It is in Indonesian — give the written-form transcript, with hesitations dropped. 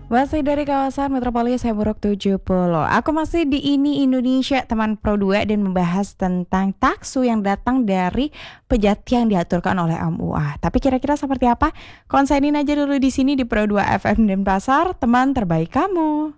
Masih dari kawasan Metropolis Seburuk 70. Aku masih di Ini Indonesia teman Pro 2 dan membahas tentang taksu yang datang dari pejat yang diaturkan oleh MUA. Tapi kira-kira seperti apa? Konsenin aja dulu di sini di Pro 2 FM dan Pasar, teman terbaik kamu.